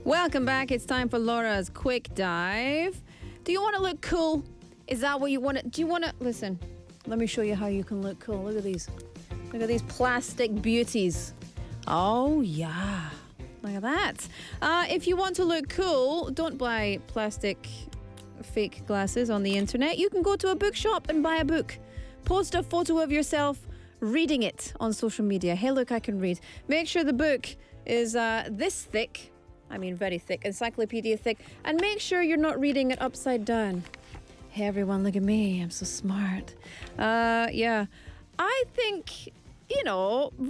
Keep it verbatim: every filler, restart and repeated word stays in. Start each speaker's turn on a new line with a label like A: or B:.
A: Welcome back. It's time for Laura's Quick Dive. Do you want to look cool? Is that what you want to... Do you want to... Listen, let me show you how you can look cool. Look at these. Look at these plastic beauties. Oh, yeah. Look at that. Uh, if you want to look cool, don't buy plastic fake glasses on the internet. You can go to a bookshop and buy a book. Post a photo of yourself reading it on social media. Hey, look, I can read. Make sure the book is uh, this thick. I mean, very thick. Encyclopedia thick. And make sure you're not reading it upside down. Hey, everyone, look at me. I'm so smart. Uh, yeah. I think, you know...